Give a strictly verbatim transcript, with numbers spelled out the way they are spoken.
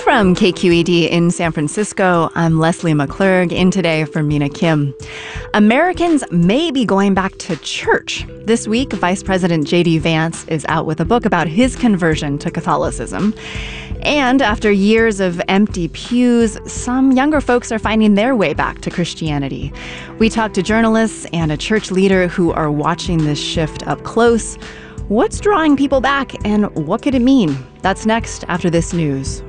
From K Q E D in San Francisco, I'm Leslie McClurg, in today for Mina Kim. Americans may be going back to church. This week, Vice President J D Vance is out with a book about his conversion to Catholicism. And after years of empty pews, some younger folks are finding their way back to Christianity. We talked to journalists and a church leader who are watching this shift up close. What's drawing people back, and what could it mean? That's next after this news.